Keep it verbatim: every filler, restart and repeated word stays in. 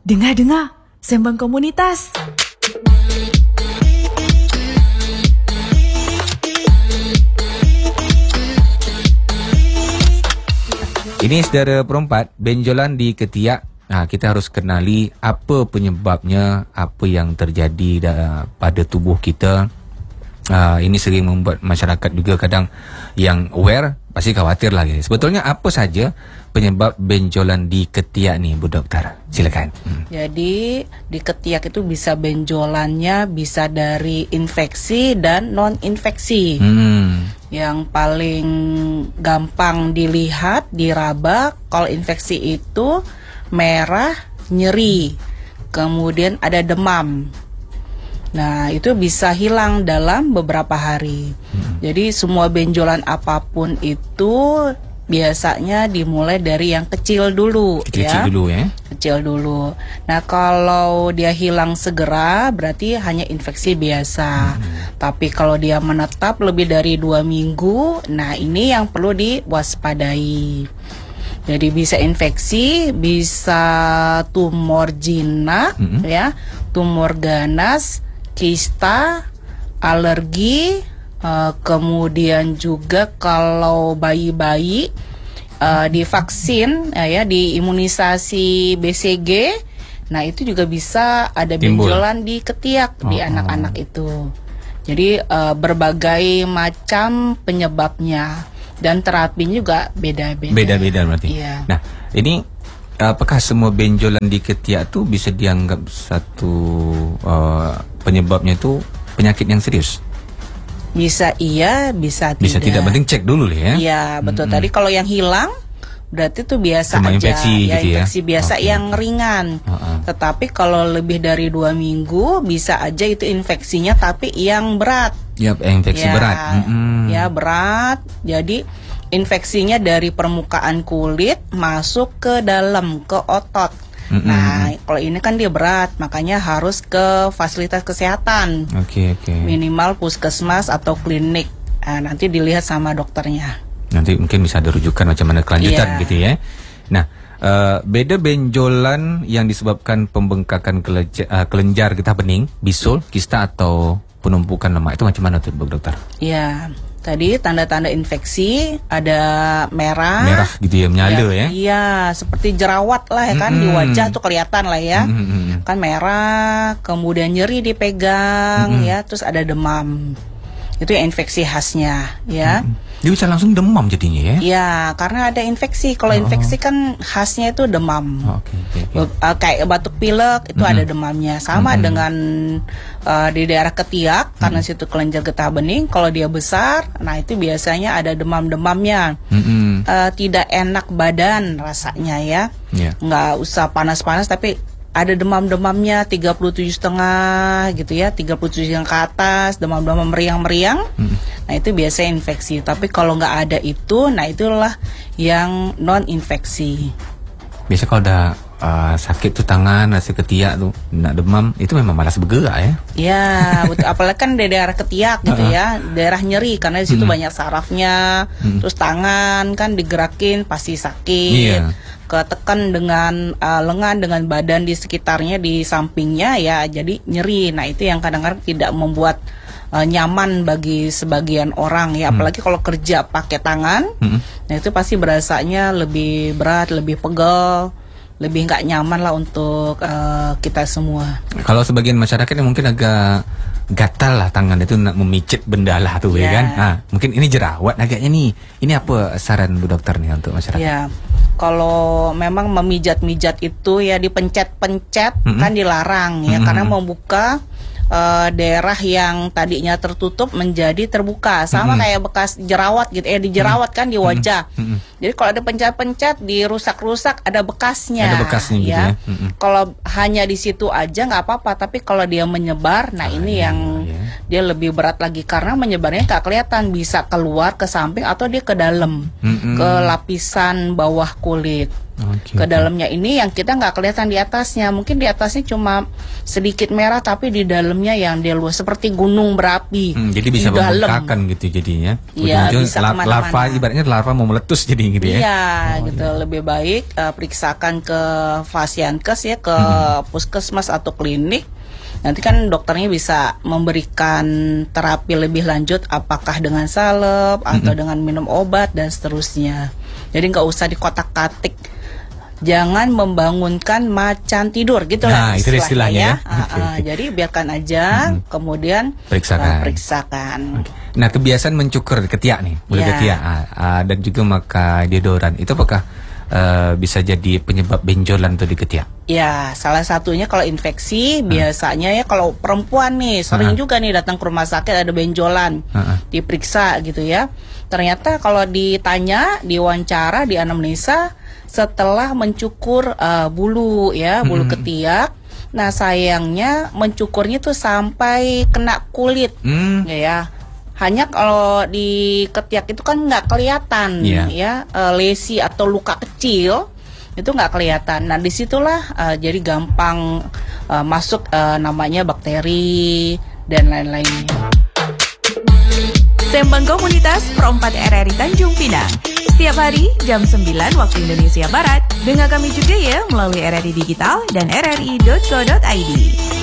Dengar-dengar, Sembang Komunitas. Ini saudara perempat, benjolan di ketiak. Nah, kita harus kenali apa penyebabnya, apa yang terjadi da- pada tubuh kita. Uh, ini sering membuat masyarakat juga kadang yang aware pasti khawatir lagi. Sebetulnya apa saja penyebab benjolan di ketiak ni, Bu Dokter? Silakan. Hmm. Jadi di ketiak itu bisa benjolannya bisa dari infeksi dan non infeksi. Hmm. Yang paling gampang dilihat diraba kalau infeksi itu merah, nyeri, kemudian ada demam. Nah, itu bisa hilang dalam beberapa hari. Hmm. Jadi semua benjolan apapun itu biasanya dimulai dari yang kecil dulu, Kecil ya. dulu ya. Kecil dulu. Nah, kalau dia hilang segera berarti hanya infeksi biasa. Hmm. Tapi kalau dia menetap lebih dari dua minggu, nah ini yang perlu diwaspadai. Jadi bisa infeksi, bisa tumor jinak, hmm. ya, tumor ganas, kista, alergi, uh, kemudian juga kalau bayi-bayi uh, divaksin, uh, ya, diimunisasi B C G, nah itu juga bisa ada Timbul. benjolan di ketiak oh, di anak-anak oh. itu. Jadi uh, berbagai macam penyebabnya dan terapinya juga beda-beda. Beda-beda berarti. Iya. Nah, ini apakah semua benjolan di ketiak tu bisa dianggap satu uh, penyebabnya itu penyakit yang serius? Bisa iya, bisa tidak. Bisa tidak, penting cek dulu lah ya. Iya, betul. Mm-hmm. Tadi kalau yang hilang berarti itu biasa Cuma aja, infeksi ya, gitu ya? infeksi biasa Okay, yang okay. ringan. Uh-uh. Tetapi kalau lebih dari dua minggu bisa aja itu infeksinya tapi yang berat. Ya, infeksi ya, berat. Mm-hmm. Ya, berat. Jadi infeksinya dari permukaan kulit masuk ke dalam, ke otot. Mm-hmm. Nah, kalau ini kan dia berat, makanya harus ke fasilitas kesehatan. Oke, okay, oke. Okay. Minimal puskesmas atau klinik. Nah, nanti dilihat sama dokternya. Nanti mungkin bisa ada rujukan macam mana kelanjutan yeah. gitu ya. Nah, uh, beda benjolan yang disebabkan pembengkakan kelenjar, uh, kelenjar getah bening, bisul, kista atau penumpukan lemak itu macam mana tuh, Bu Dokter? Iya. Tadi tanda-tanda infeksi ada merah, merah gitu ya, menyala ya? Iya, seperti jerawat lah ya kan, mm-hmm. di wajah tuh kelihatan lah ya, mm-hmm. kan merah, kemudian nyeri dipegang, mm-hmm. ya, terus ada demam, itu ya infeksi khasnya, ya. Mm-hmm. Dia bisa langsung demam jadinya ya? Iya, karena ada infeksi. Kalau oh. infeksi kan khasnya itu demam. Oh, okay, okay, okay. Uh, kayak batuk pilek itu mm-hmm. ada demamnya. Sama mm-hmm. dengan uh, di daerah ketiak, mm-hmm. karena situ kelenjar getah bening. Kalau dia besar, nah itu biasanya ada demam-demamnya. Mm-hmm. Uh, tidak enak badan rasanya ya. Yeah. Nggak usah panas-panas, tapi ada demam-demamnya tiga puluh tujuh koma lima gitu ya, tiga puluh tujuh yang ke atas, demam-demam meriang-meriang. Hmm. Nah, itu biasanya infeksi. Tapi kalau nggak ada itu, nah itulah yang non-infeksi. Biasa kalau udah uh, sakit tuh tangan, rasa ketiak tuh, nak demam, itu memang malas bergerak ya? Ya, betul. Apalagi kan di daerah ketiak gitu ya, daerah nyeri karena di situ hmm. banyak sarafnya. Hmm. Terus tangan kan digerakin pasti sakit. Yeah. Ketekan dengan uh, lengan, dengan badan di sekitarnya, di sampingnya ya, jadi nyeri. Nah, itu yang kadang-kadang tidak membuat uh, nyaman bagi sebagian orang ya, apalagi hmm. kalau kerja pakai tangan. Hmm. Nah, itu pasti berasanya lebih berat, lebih pegel, lebih nggak nyaman lah untuk uh, kita semua. Kalau sebagian masyarakat yang mungkin agak gatal lah tangan itu nak memicit benda lah tuh yeah. ya kan. Nah, mungkin ini jerawat agaknya nih. Ini apa saran Bu Dokter nih untuk masyarakat? Ya. Kalau memang memijat-mijat itu ya dipencet-pencet mm-hmm. kan dilarang ya, mm-hmm. karena membuka uh, daerah yang tadinya tertutup menjadi terbuka, sama mm-hmm. kayak bekas jerawat gitu, eh di jerawat mm-hmm. kan di wajah. Mm-hmm. Jadi kalau ada pencet-pencet dirusak-rusak ada bekasnya. Ada bekasnya ya. Gitu ya. Mm-hmm. Kalau hanya di situ aja nggak apa-apa, tapi kalau dia menyebar, nah ah, ini iya, yang iya. dia lebih berat lagi karena menyebarnya nggak kelihatan, bisa keluar ke samping atau dia ke dalam, Mm-mm. ke lapisan bawah kulit. Okay, Ke dalamnya ini yang kita nggak kelihatan di atasnya, mungkin di atasnya cuma sedikit merah tapi di dalamnya yang dia luas seperti gunung berapi. Hmm, jadi bisa di dalam. membengkakan gitu jadinya. Iya, Ujung-ujung bisa la- kemana-mana. larva ibaratnya larva mau meletus jadi gitu ya. Iya, Oh, gitu. iya. Lebih baik uh, periksakan ke Fasiankes ya, ke Hmm. puskesmas atau klinik. Nanti kan dokternya bisa memberikan terapi lebih lanjut, apakah dengan salep atau Hmm. dengan minum obat dan seterusnya. Jadi nggak usah dikotak-katik. Jangan membangunkan macan tidur gitu Nah, lah itu istilahnya ya. Ah, Oke, ah, oke. Jadi biarkan aja, kemudian Periksakan. uh, periksakan. Nah, kebiasaan mencukur ketiak nih, bulu Ya. ketiak, ah, ah, dan juga memakai deodoran, itu apakah eh, bisa jadi penyebab benjolan tuh di ketiak? Ya, salah satunya kalau infeksi biasanya ya kalau perempuan nih sering Ha. juga nih datang ke rumah sakit ada benjolan, Ha-ha. diperiksa gitu ya. Ternyata kalau ditanya, diwawancara, di anamnesa setelah mencukur uh, bulu ya, bulu Hmm. ketiak. Nah, sayangnya mencukurnya tuh sampai kena kulit. Hmm. Ya, ya. Hanya kalau di ketiak itu kan nggak kelihatan Iya. ya, eh, lesi atau luka kecil itu nggak kelihatan. Nah, disitulah eh, jadi gampang eh, masuk eh, namanya bakteri dan lain-lainnya. Sembang Komunitas Perempat R R I Tanjung Pinang. Setiap hari jam sembilan waktu Indonesia Barat. Dengar kami juga ya melalui R R I Digital dan r r i dot co dot i d.